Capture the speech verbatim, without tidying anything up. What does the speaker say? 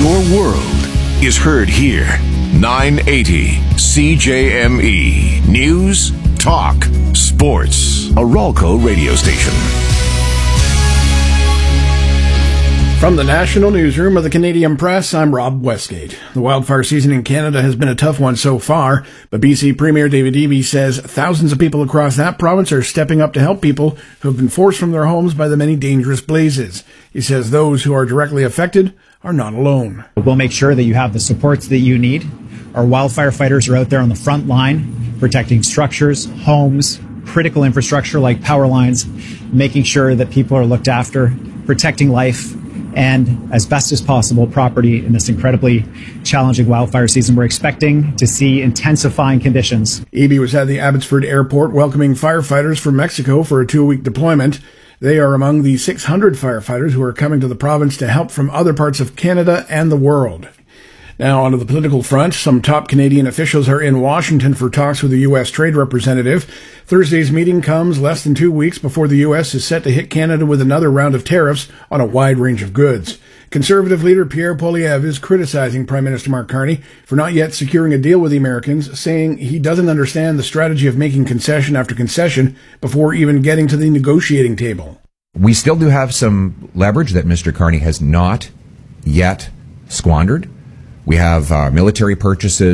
Your world is heard here. nine eighty C J M E. News, talk, sports. A Ralco radio station. From the National Newsroom of the Canadian Press, I'm Rob Westgate. The wildfire season in Canada has been a tough one so far, but B C Premier David Eby says thousands of people across that province are stepping up to help people who have been forced from their homes by the many dangerous blazes. He says those who are directly affected are not alone. We'll make sure that you have the supports that you need. Our wildfire fighters are out there on the front line, protecting structures, homes, critical infrastructure like power lines, making sure that people are looked after, protecting life, and as best as possible, property in this incredibly challenging wildfire season. We're expecting to see intensifying conditions. Eby was at the Abbotsford Airport welcoming firefighters from Mexico for a two-week deployment. They are among the six hundred firefighters who are coming to the province to help from other parts of Canada and the world. Now, onto the political front, some top Canadian officials are in Washington for talks with the U S Trade Representative. Thursday's meeting comes less than two weeks before the U S is set to hit Canada with another round of tariffs on a wide range of goods. Conservative leader Pierre Poilievre is criticizing Prime Minister Mark Carney for not yet securing a deal with the Americans, saying he doesn't understand the strategy of making concession after concession before even getting to the negotiating table. We still do have some leverage that Mister Carney has not yet squandered. We have uh, military purchases